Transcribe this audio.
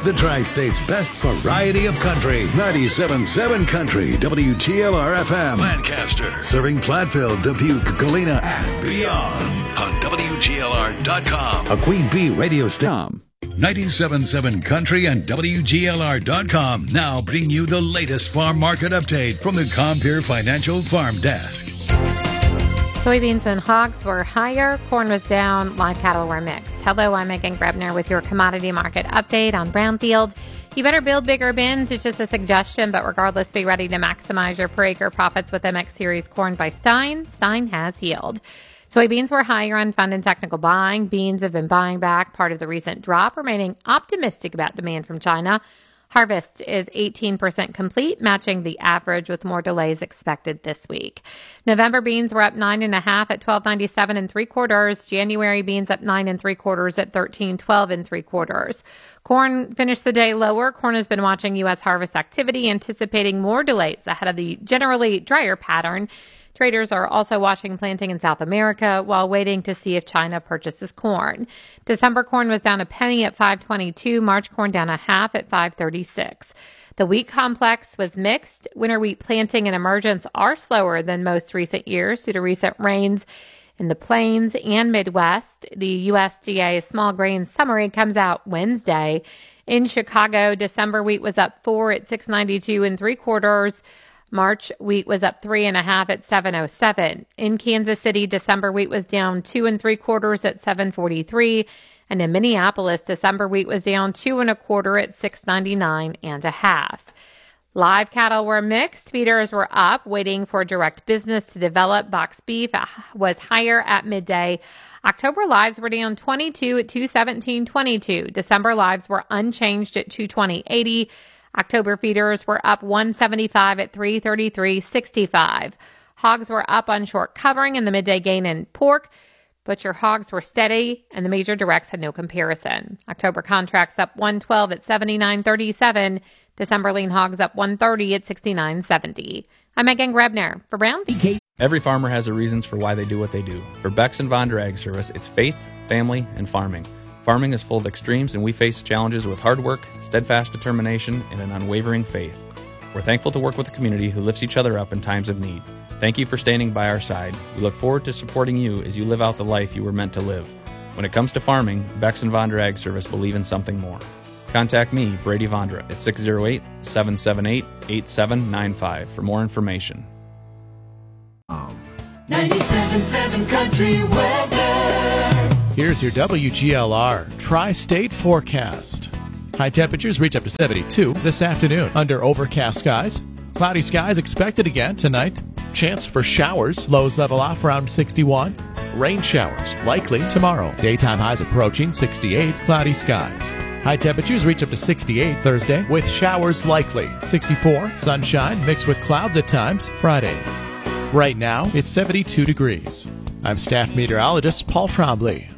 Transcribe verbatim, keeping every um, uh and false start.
The Tri-State's best variety of country. ninety-seven point seven Country, W G L R F M. Lancaster. Serving Platteville, Dubuque, Galena, and beyond. On W G L R dot com. A Queen Bee radio station. ninety-seven point seven Country and W G L R dot com now bring you the latest farm market update from the Compeer Financial Farm Desk. Soybeans and hogs were higher, corn was down, live cattle were mixed. Hello, I'm Megan Grebner with your commodity market update on Brownfield. You better build bigger bins. It's just a suggestion, but regardless, be ready to maximize your per acre profits with M X Series corn by Stein. Stein has yield. Soybeans were higher on fund and technical buying. Beans have been buying back part of the recent drop, remaining optimistic about demand from China. Harvest is eighteen percent complete, matching the average with more delays expected this week. November beans were up nine and a half at twelve ninety-seven and three quarters. January beans up nine and three quarters at thirteen twelve and three quarters. Corn finished the day lower. Corn has been watching U S harvest activity, anticipating more delays ahead of the generally drier pattern. Traders are also watching planting in South America while waiting to see if China purchases corn. December corn was down a penny at five twenty-two. March corn down a half at five thirty-six. The wheat complex was mixed. Winter wheat planting and emergence are slower than most recent years due to recent rains in the plains and Midwest. The U S D A small grain summary comes out Wednesday. In Chicago, December wheat was up four at six ninety-two and three quarters. March wheat was up three and a half at seven oh seven. In Kansas City, December wheat was down two and three quarters at seven forty-three. And in Minneapolis, December wheat was down two and a quarter at six ninety-nine and a half. Live cattle were mixed. Feeders were up, waiting for direct business to develop. Box beef was higher at midday. October lives were down twenty-two at two seventeen twenty-two. December lives were unchanged at two twenty eighty. October feeders were up one seventy-five at three thirty-three sixty-five. Hogs were up on short covering and the midday gain in pork. Butcher hogs were steady and the major directs had no comparison. October contracts up one twelve at seventy-nine thirty-seven. December lean hogs up one thirty at sixty-nine seventy. I'm Megan Grebner for Brown. Every farmer has the reasons for why they do what they do. For Bex and Vonder Ag Service, it's faith, family, and farming. Farming is full of extremes, and we face challenges with hard work, steadfast determination, and an unwavering faith. We're thankful to work with a community who lifts each other up in times of need. Thank you for standing by our side. We look forward to supporting you as you live out the life you were meant to live. When it comes to farming, Bex and Vonder Ag Service believe in something more. Contact me, Brady Vondra, at six oh eight, seven seven eight, eight seven nine five for more information. ninety-seven point seven Country Weather. Here's your W G L R Tri-State forecast. High temperatures reach up to seventy-two this afternoon under overcast skies. Cloudy skies expected again tonight. Chance for showers. Lows level off around sixty-one. Rain showers likely tomorrow. Daytime highs approaching sixty-eight. Cloudy skies. High temperatures reach up to sixty-eight Thursday with showers likely. sixty-four. Sunshine mixed with clouds at times Friday. Right now, it's seventy-two degrees. I'm staff meteorologist Paul Trombley.